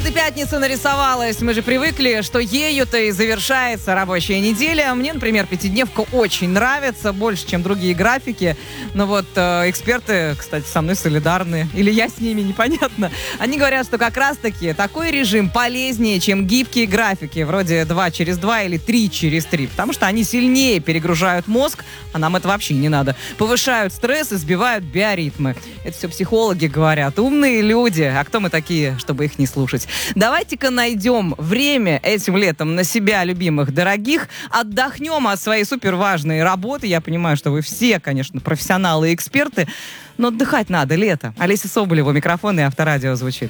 Вот и пятница нарисовалась. Мы же привыкли, что ею-то и завершается рабочая неделя. Мне, например, пятидневка очень нравится, больше, чем другие графики. Но вот эксперты, кстати, со мной солидарны. Или я с ними, непонятно. Они говорят, что как раз-таки такой режим полезнее, чем гибкие графики, вроде 2 через 2 или 3 через 3. Потому что они сильнее перегружают мозг, а нам это вообще не надо. Повышают стресс и сбивают биоритмы. Это все психологи говорят. Умные люди. А кто мы такие, чтобы их не слушать? Давайте-ка найдем время этим летом на себя, любимых, дорогих. Отдохнем от своей суперважной работы. Я понимаю, что вы все, конечно, профессионалы и эксперты. Но отдыхать надо, лето. Олеся Соболева, микрофон и Авторадио звучит.